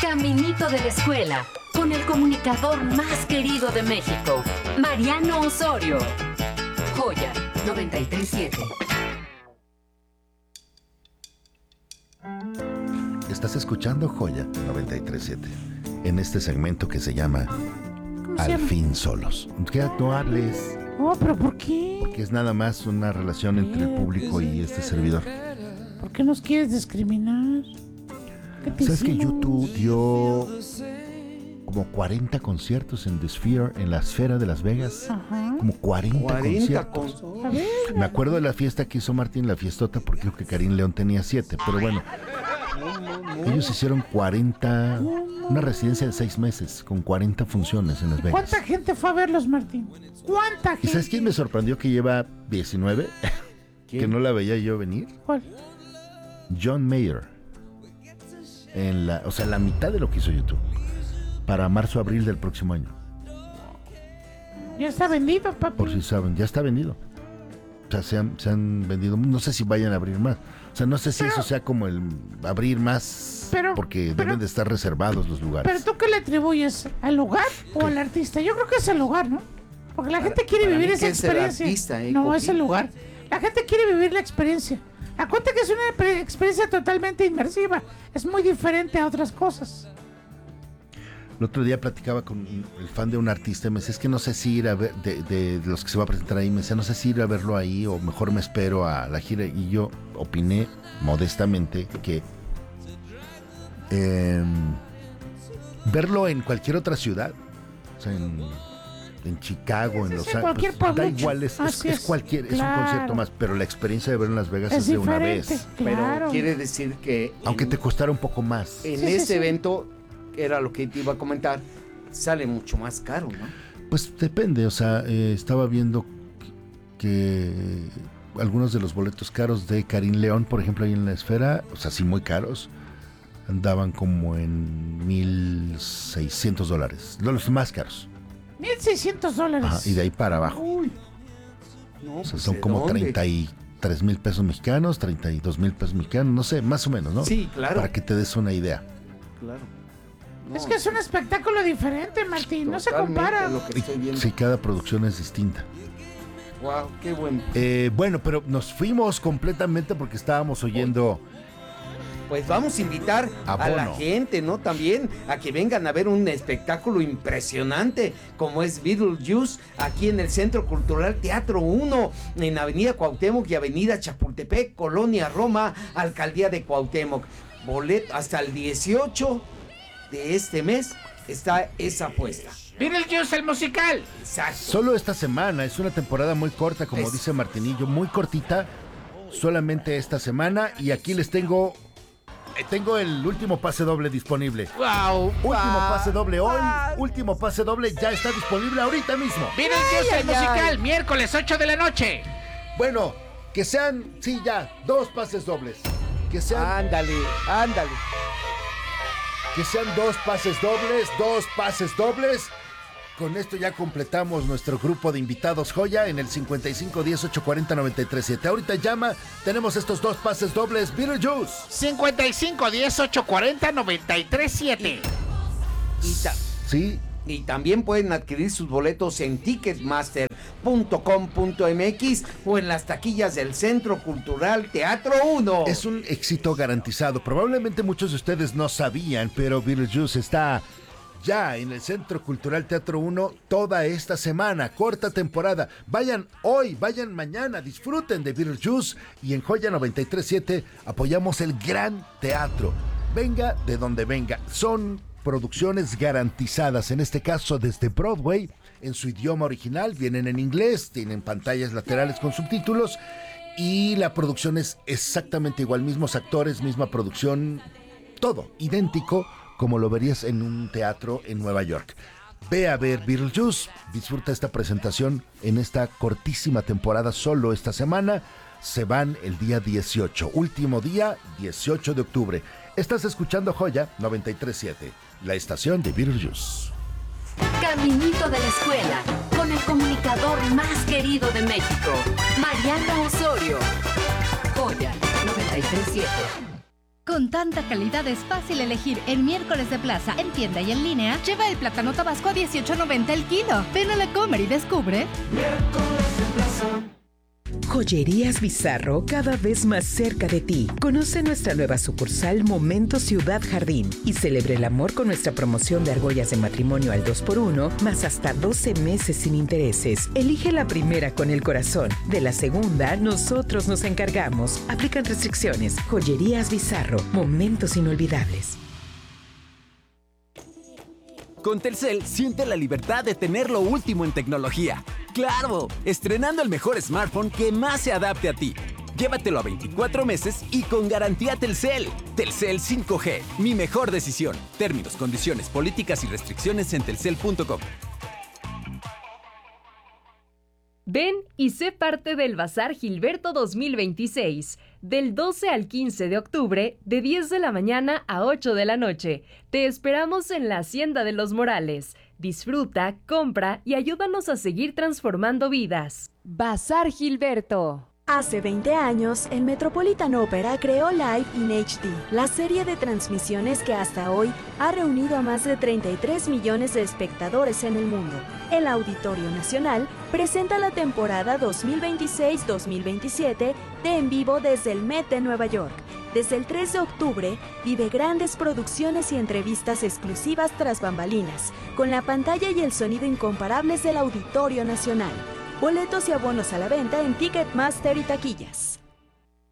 Caminito de la escuela, con el comunicador más querido de México, Mariano Osorio. Joya 93.7. Estás escuchando Joya 93.7 en este segmento que se llama Al fin solos. ¿Qué actuales? Oh, ¿pero por qué? Porque es nada más una relación entre el público y este servidor. ¿Por qué nos quieres discriminar? ¿Qué te ¿Sabes que hicimos? YouTube dio como 40 conciertos en The Sphere, en la esfera de Las Vegas? Ajá. Como 40 conciertos. A ver, Me acuerdo de la fiesta que hizo Martín, la fiestota, porque creo que Karim León tenía 7, pero bueno. Ellos hicieron 40, una residencia de 6 meses, con 40 funciones en Las Vegas. ¿cuánta gente fue a verlos, Martín? ¿Cuánta ¿Y gente? sabes quién me sorprendió que lleva 19? Que no la veía yo venir. ¿Cuál? John Mayer. O sea, la mitad de lo que hizo YouTube. Para marzo, abril del próximo año. Ya está vendido, papi. Por si saben, ya está vendido. O sea, se han vendido. No sé si vayan a abrir más. O sea, no sé si eso sea como el abrir más. Porque deben de estar reservados los lugares. ¿Pero tú qué le atribuyes? ¿Al lugar o al artista? Yo creo que es el lugar, ¿no? Porque la gente quiere vivir esa experiencia. No, es el lugar. La gente quiere vivir la experiencia. Acuérdate que es una experiencia totalmente inmersiva. Es muy diferente a otras cosas. El otro día platicaba con el fan de un artista y me decía, es que no sé si ir a ver, de los que se va a presentar ahí, me decía, no sé si ir a verlo ahí o mejor me espero a la gira. Y yo opiné modestamente que verlo en cualquier otra ciudad, o sea, en Chicago, en Los Ángeles, pues, da igual, es cualquier, es un concierto más, pero la experiencia de verlo en Las Vegas es de una vez. Claro. Pero quiere decir que aunque te costara un poco más. En este evento, era lo que te iba a comentar, sale mucho más caro, ¿no? Pues depende, o sea, estaba viendo que algunos de los boletos caros de Karim León, por ejemplo, ahí en la esfera, o sea, sí muy caros, andaban como en $1,600, los más caros. $1,600. Ajá, y de ahí para abajo. Uy. No, o sea, pues, son como ¿dónde? 33,000 pesos mexicanos, 32,000 pesos mexicanos, no sé, más o menos, ¿no? Sí, claro. Para que te des una idea. Claro. No, Es que es un espectáculo diferente, Martín. No se compara. lo que estoy viendo. Sí, cada producción es distinta. Wow, qué bueno. Bueno, pero nos fuimos completamente porque estábamos oyendo. Pues vamos a invitar a la Abono. gente, ¿no? También a que vengan a ver un espectáculo impresionante como es Beetlejuice aquí en el Centro Cultural Teatro 1 en Avenida Cuauhtémoc y Avenida Chapultepec, Colonia Roma, Alcaldía de Cuauhtémoc. Boleto hasta el 18 de este mes está esa apuesta. Beetlejuice, el musical. Exacto. Solo esta semana, es una temporada muy corta, como dice Martinillo, muy cortita, solamente esta semana, y aquí les tengo el último pase doble disponible. Wow. Último pase doble hoy, último pase doble ya está disponible ahorita mismo. Beetlejuice, el musical, miércoles 8 de la noche. Bueno, que sean, sí, ya, 2 pases dobles. Que sean, Ándale. que sean 2 pases dobles. Con esto ya completamos nuestro grupo de invitados joya en el 55 10 840 937. Ahorita llama, tenemos estos 2 pases dobles, Beetlejuice. 55 10 840 937. Sí. Y también pueden adquirir sus boletos en ticketmaster.com.mx o en las taquillas del Centro Cultural Teatro 1. Es un éxito garantizado. Probablemente muchos de ustedes no sabían, pero Beetlejuice está ya en el Centro Cultural Teatro 1 toda esta semana, corta temporada. Vayan hoy, vayan mañana, disfruten de Beetlejuice y en Joya 93.7 apoyamos el gran teatro. Venga de donde venga, son producciones garantizadas, en este caso desde Broadway, en su idioma original, vienen en inglés, tienen pantallas laterales con subtítulos y la producción es exactamente igual, mismos actores, misma producción, todo idéntico como lo verías en un teatro en Nueva York. Ve a ver Beetlejuice, disfruta esta presentación en esta cortísima temporada, solo esta semana. Se van el día 18, último día, 18 de octubre. Estás escuchando Joya 93.7, la estación de Beetlejuice. Caminito de la escuela, con el comunicador más querido de México, Mariano Osorio. Joya 93.7. Con tanta calidad es fácil elegir el miércoles de plaza en tienda y en línea. Lleva el plátano tabasco a $18.90 el kilo. Ven a la Comer y descubre. Miércoles de plaza. Joyerías Bizarro, cada vez más cerca de ti. Conoce nuestra nueva sucursal Momento Ciudad Jardín y celebre el amor con nuestra promoción de argollas de matrimonio al 2x1, más hasta 12 meses sin intereses. Elige la primera con el corazón. De la segunda, nosotros nos encargamos. Aplican restricciones. Joyerías Bizarro, momentos inolvidables. Con Telcel, siente la libertad de tener lo último en tecnología. ¡Claro! Estrenando el mejor smartphone que más se adapte a ti. Llévatelo a 24 meses y con garantía Telcel. Telcel 5G, mi mejor decisión. Términos, condiciones, políticas y restricciones en telcel.com. Ven y sé parte del Bazar Gilberto 2026, del 12 al 15 de octubre, de 10 de la mañana a 8 de la noche. Te esperamos en la Hacienda de los Morales. Disfruta, compra y ayúdanos a seguir transformando vidas. Bazar Gilberto. Hace 20 años, el Metropolitan Opera creó Live in HD, la serie de transmisiones que hasta hoy ha reunido a más de 33 millones de espectadores en el mundo. El Auditorio Nacional presenta la temporada 2026-2027 de En Vivo desde el Met de Nueva York. Desde el 3 de octubre, vive grandes producciones y entrevistas exclusivas tras bambalinas, con la pantalla y el sonido incomparables del Auditorio Nacional. Boletos y abonos a la venta en Ticketmaster y taquillas.